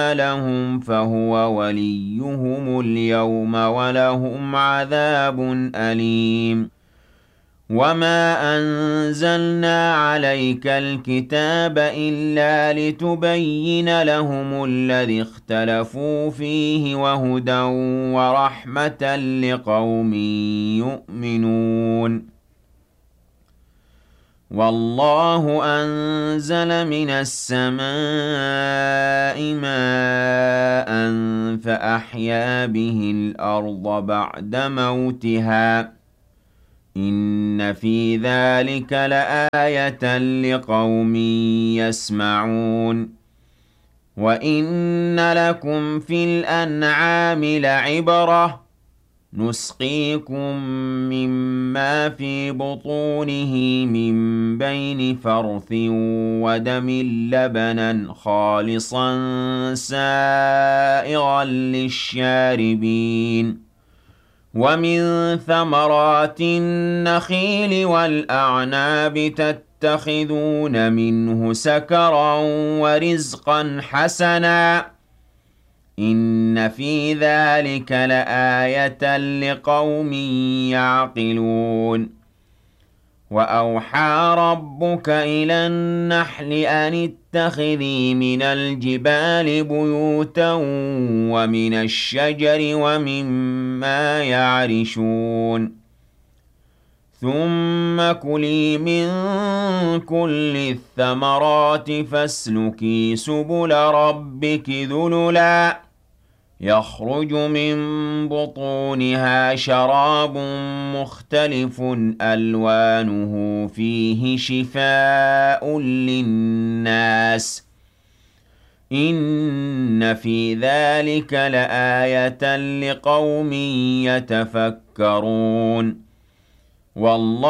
لهم فهو وليهم اليوم ولهم عذاب أليم وما أنزلنا عليك الكتاب إلا لتبين لهم الذي اختلفوا فيه وهدى ورحمة لقوم يؤمنون والله أنزل من السماء ماء فأحيا به الأرض بعد موتها إن في ذلك لآية لقوم يسمعون وإن لكم في الأنعام لعبرة نسقيكم مما في بطونه من بين فرث ودم لبنا خالصا سائغا للشاربين ومن ثمرات النخيل والأعناب تتخذون منه سكرا ورزقا حسنا إن في ذلك لآية لقوم يعقلون وأوحى ربك إلى النحل أن اتخذي من الجبال بيوتا ومن الشجر ومما يعرشون ثم كلي من كل الثمرات فاسلكي سبل ربك ذللا يخرج من بطونها شراب مختلف ألوانه فيه شفاء للناس إن في ذلك لآية لقوم يتفكرون والله